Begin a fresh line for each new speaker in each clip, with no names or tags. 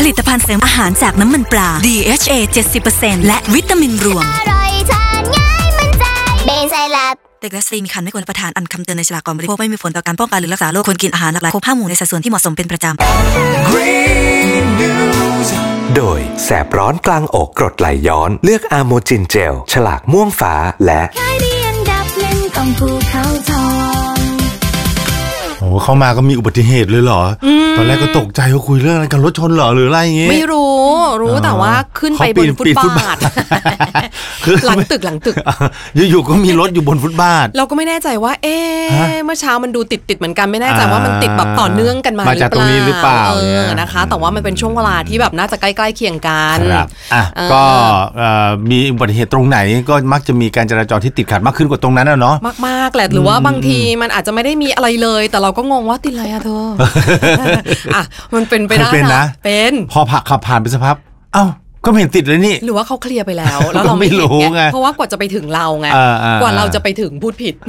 ลิตภัณฑ์เสริมอาหารจากน้ำมันปลา DHA 70% และวิตามินรวม
อร่อยทานง่ายมั่นใจเบนไซแลบ
เด็กและสตรีมีครรภ์ไม่ควรรับประทานคำเตือนในฉลากก่อนบริโภคไม่มีผลต่อการป้องกันหรือรักษาโรคควรกินอาหารหลากหลายครบ5 หมู่ในสัดส่วนที่เหมาะสมเป็นประจำ
Green News โดยแสบร้อนกลางอกกรดไหลย้อนเลือกอาโมจินเจลฉลากม่วงฟ้าและ
ขายดีอันดับหนึ่งของภูเขาทอง
โอ้เข้ามาก็มีอุบัติเหตุเลยเหรอตอนแรกก็ตกใจว่าคุยเรื่องอะไรกันรถชนเหรอหรืออะไรอย่างงี้
ไม่รู้แต่ว่าขึ้นไปบนฟุตบาทหลังตึก
อยู่ๆก็มีรถอยู่บนฟุตบาท
เราก็ไม่แน่ใจว่าเมื่อเช้ามันดูติดเหมือนกันไม่แน่ใจว่ามันติดแบบต่อเนื่องกันมา
จากตรงนี้หรือเปล่า
นะคะแต่ว่ามันเป็นช่วงเวลาที่แบบน่าจะใกล้ๆเคียงกัน
ก็มีอุบัติเหตุตรงไหนก็มักจะมีการจราจรที่ติดขัดมากขึ้นกว่าตรงนั้นเนาะ
มากๆแหละหรือว่าบางทีมันอาจจะไม่ได้มีอะไรเลยแต่เราก็งงว่าติดอะไรอะเธอมันเป็นไปได้นะเป็น
พอขับผ่านไปสักพักเอ้าก็ไม่เห็นติดเลยนี่
หรือว่าเขาเคลียร์ไปแล้วแล้วเราไม่รู้ไงเพราะว่ากว่าจะไปถึงเราไงกว่าเราจะไปถึงพูดผิด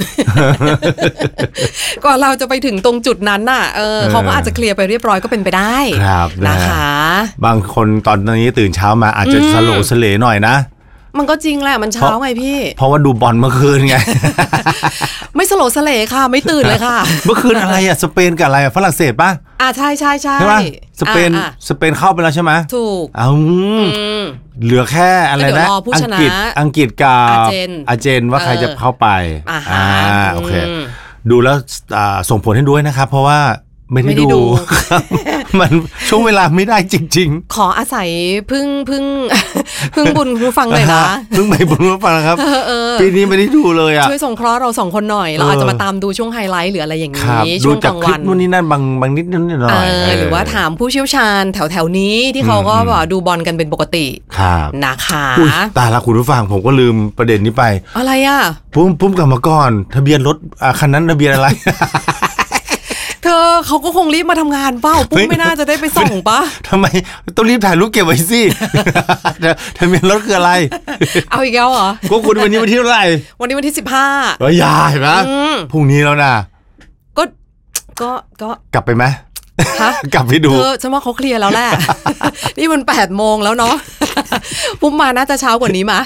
กว่าเราจะไปถึงตรงจุดนั้นน่ะเขาก็อาจจะเคลียร์ไปเรียบร้อยก็เป็นไปได้นะคะ
บางคนตอนนี้ตื่นเช้ามาอาจจะสโลว์สเลหน่อยนะ
มันก็จริงแหละมันเช้าไงพี่
เพราะว่าดูบอลเมื่อคืนไง
ไม่สโลว์สเลค่ะไม่ตื่นเลยค่ะ
เมื่อคืนอะไรอ่ะสเปนกับอะไรฝรั่งเศสป่ะ
ใช่ใช่
ไหมสเปนเข้าไปแล้วใช่ไหม
ถูก
เหลือแค่อะไรนะอังกฤษกับอาร์เจนว่าใครจะเข้าไปโอเคดูแล้วส่งผลให้ด้วยนะครับเพราะว่าไม่ได้ดูมันช่วงเวลาไม่ได้จริง
ๆขออาศัยพึ่งบุญผู้ฟังเลยนะ
พึ่งไปบุญผู้ฟังครับปีนี้ไม่ได้ดูเลยอ่ะ
ช่วยส่งเคราะห์เรา2คนหน่อยเราอาจจะมาตามดูช่วงไฮไลท์หรืออะไรอย่างนี้ช่วงกลางวัน
นู่นนี่นั่นบางนิดนิดหน่อย
หรือว่าถามผู้เชี่ยวชาญแถวนี้ที่เขาก็บอกดูบอลกันเป็นปกตินะคะ
ตาละคุณผู้ฟังผมก็ลืมประเด็นนี้ไป
อะไรอ่ะ
ปุ้มกลับมาก่อนทะเบียนรถคันนั้นทะเบียนอะไร
เธอเขาก็คงรีบมาทำงานเปล่าปุ๊บไม่น่าจะได้ไปส่งปะ
ทำไมต้องรีบถ่ายรูปเก็บไว้สิทะเบียนรถคืออะไร
เอาอีกแล้วเหรอ
ก็คุณวันนี้วันที่เท่าไหร่
วันนี้วันที่15
ก็ยายปะพรุ่งนี้แล้วนะ
ก็
กลับไปไหมกลับไปดู
ฉันว่าเขาเคลียร์แล้วแหละนี่มัน8 โมงแล้วเนาะปุ๊บมาน่าจะเช้ากว่านี้มา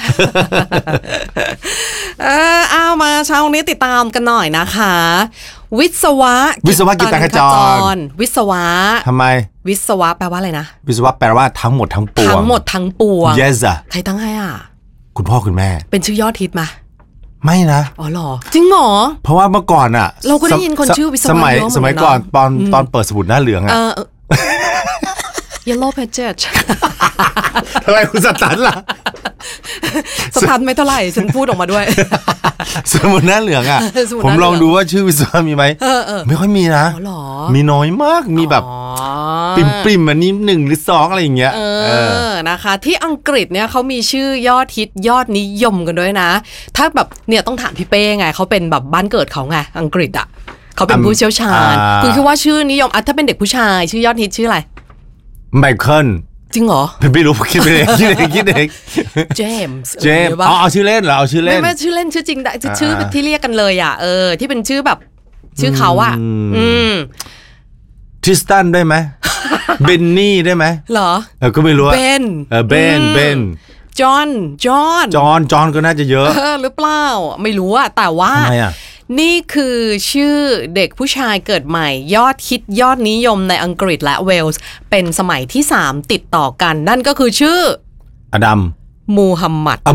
เอามาเช้านี้ติดตามกันหน่อยนะคะวิศวะ
กิตตขจร
วิศวะ
ทำไม
วิศวะแปลว่าอะไรนะ
วิศวะแปลว่าทั้งหมดทั้งปวงyes
ใครตั้งให้อ่ะ
คุณพ่อคุณแม่
เป็นชื่อยอดฮิตมา
ไม่นะ
อ๋อหรอจริงหรอ
เพราะว่าเมื่อก่อนอ่ะ
เราก็ได้ยินคนชื่อวิศวะ
สมัยก่อนตอนเปิดสมุดหน้าเหลืองอ่ะ
Yellow Pages
ทำไมคุณสตันล่ะ
สตันไม่เท่าไหร่ฉันพูดออกมาด้วย
สมุดหน้าเหลืองอ่ะผมลองดูว่าชื่อวิศวะมีไหมไม่ค่อยมีนะมีน้อยมากมีแบบปิ่มอันนี้1 หรือ 2อะไรอย่างเงี้ย
นะคะที่อังกฤษเนี่ยเขามีชื่อยอดฮิตยอดนิยมกันด้วยนะถ้าแบบเนี่ยต้องถามพี่เป้ไงเขาเป็นแบบบ้านเกิดเขาไงอังกฤษอ่ะเขาเป็นผู้เชี่ยวชาญคือว่าชื่อนิยมถ้าเป็นเด็กผู้ชายชื่อยอดฮิตชื่ออะไร
ไมเคิล
จริงเหรอ
ไม่รู้คิดเอง
เจมส์
เอาชื่อเล่นเหรอเอาชื่อเล่น
ไม่ชื่อเล่นชื่อจริงชื่อที่เรียกกันเลยอ่ะที่เป็นชื่อแบบชื่อเขาอ่ะ
ทริสตันได้ไหมเบนนี่ได้ไหม
เหรอ
ก็ไม่รู้
เบนจอห์น
ก็น่าจะเยอะ
หรือเปล่าไม่รู้อะแต่ว่านี่คือชื่อเด็กผู้ชายเกิดใหม่ยอดฮิตยอดนิยมในอังกฤษและเวลส์เป็นสมัยที่3ติดต่อกันนั่นก็คือชื่อ
อดัม
มูฮัมหมัด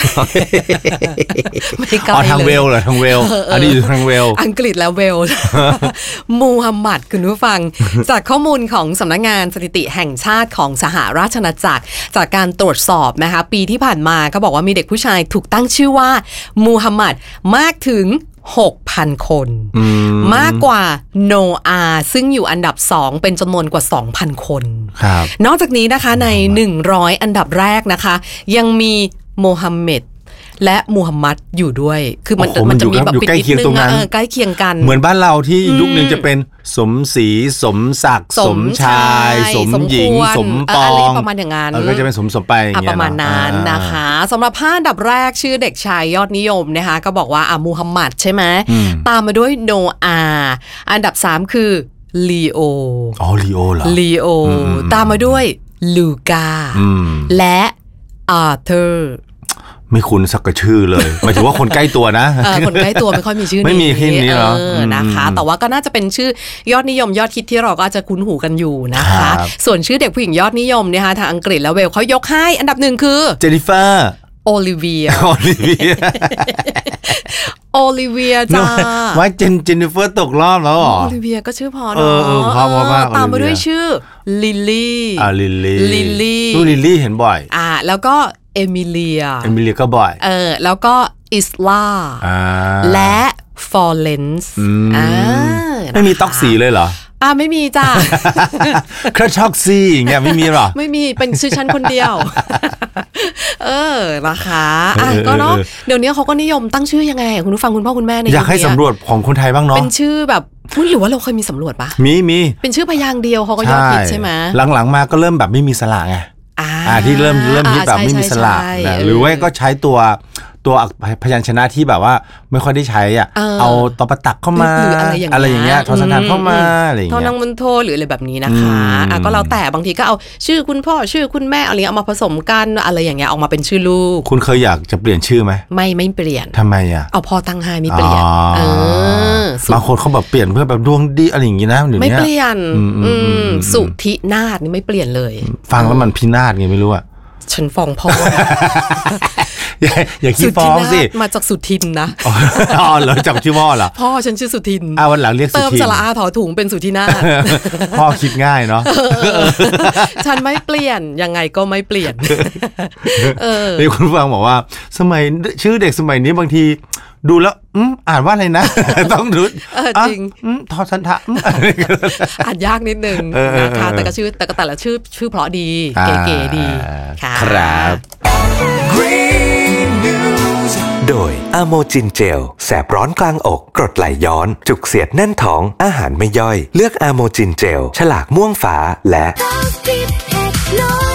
ไม่ไกลเลยทางเวลเหรอทางเวลอันนี้อยู่ทางเวล
อังกฤษและเวลมูฮัมหมัดคุณผู้ฟังจากข้อมูลของสำนักงานสถิติแห่งชาติของสหราชอาณาจักรจากการตรวจสอบนะคะปีที่ผ่านมาก็บอกว่ามีเด็กผู้ชายถูกตั้งชื่อว่ามูฮัมหมัดมากถึง6,000 คนมากกว่าโนอาซึ่งอยู่อันดับ2เป็นจำนวนกว่า 2,000 คนนอกจากนี้นะคะใน100อันดับแรกนะคะยังมีโมฮัมเหม็ดและมูฮัมมัดอยู่ด้วยคือมันจะมีแบบปิดนิดนึงใกล้เคียงกัน
เหมือนบ้านเราที่ยุคนึงจะเป็นสมศรีสมศักดิ์สมชายสมหญิงสมปอง
ประมาณอย่างนั้น
ก็จะเป็นสมไปอย่างเงี้ย
ประมาณนั้นนะคะสำหรับ5อันดับแรกชื่อเด็กชายยอดนิยมนะคะก็บอกว่ามูฮัมหมัดใช่ไหมตามมาด้วยโนอาอันดับ3คือลีโอ
ลีโอเหรอ
ลีโอตามมาด้วยลูกาและอาร์เธอร์
ไม่คุ้นสักชื่อเลยหมายถึงว่าคนใกล้ตัวนะ
คนใกล้ตัวไม่ค่อยมีชื่อนี้
ไม่มีที่นี้หรอ
นะคะแต่ว่าก็น่าจะเป็นชื่อยอดนิยมยอดฮิตที่เราก็จะคุ้นหูกันอยู่นะคะส่วนชื่อเด็กผู้หญิงยอดนิยมเนี่ยทางอังกฤษและเวลเขายกให้อันดับ1คือ
เจนนิเฟอร์
โอลิเวียจ้า
ว่าเจนนิเฟอร์ตกรอบแล้วหรอ
โอลิเวียก็ชื่อพอเนาะ
พอมาก
ตามมาด้วยชื่อลิลลี่
ลิลลี่เห็นบ่อย
แล้วก็เอมิเลีย
ก็บ่อย
แล้วก็อิสลาและฟอร์เรนซ์
ไม่มีต๊อกสีเลยเหรอ
ไม่มีจ้า
คราช็อกซี่อย่างเงี้ยไม่มีหรอ
ไม่มีเป็นชื่อฉันคนเดียวนะคะก็เนาะเดี๋ยวนี้เขาก็นิยมตั้งชื่อยังไงคุณผู้ฟังคุณพ่อคุณแม่
อยากให้สำรวจของคนไทยบ้างเนาะ
เป็นชื่อแบบหรือว่าเราเคยมีสำรวจปะ
มี
เป็นชื่อพยางค์เดียวเขาก็ยอดฮิตใช่ไหม
หลังๆมาก็เริ่มแบบไม่มีสระไงที่เริ่มฮิตแบบไม่มีสระหรือว่าก็ใช้ตัวพยัญชนะที่แบบว่าไม่ค่อยได้ใช้เอาตอประตักเข้ามาอะไรอย่างเงี้ยทศนานเข้ามาอะไรอย่างเงี้ย
ทอนังมันโทหรืออะไรแบบนี้นะคะก็แล้วแต่บางทีก็เอาชื่อคุณพ่อชื่อคุณแม่อะไรเอามาผสมกันอะไรอย่างเงี้ยออกมาเป็นชื่อลูก
คุณเคยอยากจะเปลี่ยนชื่อไหม
ไม่เปลี่ยน
ทำไม
เอาพ่อตั้งให้ไม่เปลี่ยน
บางคนเขาแบบเปลี่ยนเพื่อแบบดวงดีอะไรอย่างงี้นะ
ไม่เปลี่ยนสุธินาถนี่ไม่เปลี่ยนเลย
ฟังแล้วมันพินาศไงไม่รู้อะ
ฉันฟ้องพ่อ
อย่าขี้ฟ้องสิ
มาจากสุทินนะ
เหรอจากชื่อพ่อเหรอ
พ่อฉันชื่อสุทิน
วันหลังเรียกสุทิน
เติมสระอาถอถุงเป็นสุทินาถ
พ่อคิดง่ายเนาะ
ฉันไม่เปลี่ยนยังไงก็ไม่เปลี่ยน
มีคุณฟังบอกว่าสมัยชื่อเด็กสมัยนี้บางทีดูแล้วอ่านว่าอะไรนะต้องดู
จริง
ทอสันทะ
อ่านยากนิดนึงนะคะแต่ก็ชื่อแต่ละชื่อเพราะดีเก๋ๆดี
ครับ
โดยอะโมจินเจลแสบร้อนกลางอกกรดไหลย้อนจุกเสียดแน่นท้องอาหารไม่ย่อยเลือกอะโมจินเจลฉลากม่วงฟ้าและ